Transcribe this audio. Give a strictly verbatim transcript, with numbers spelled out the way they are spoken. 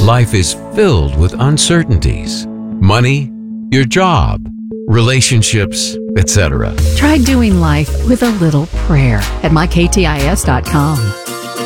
Life is filled with uncertainties. Money, your job, relationships, et cetera. Try doing life with a little prayer at my k t i s dot com.